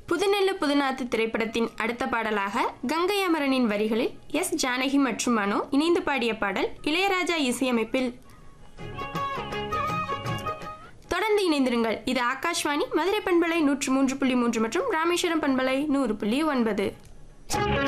புதுநெல்லு புதுநாத்து திரைப்படத்தின் அடுத்த பாடலாக கங்கை அமரனின் வரிகளில் எஸ் ஜானகி மற்றும் மனோ இணைந்து பாடிய பாடல் இளையராஜா இசையமைப்பில். தொடர்ந்து இணைந்திருங்கள். இது ஆகாஷ்வாணி மதுரை பண்பலை 103.3 மற்றும் ராமேஸ்வரம் பண்பலை 100.9.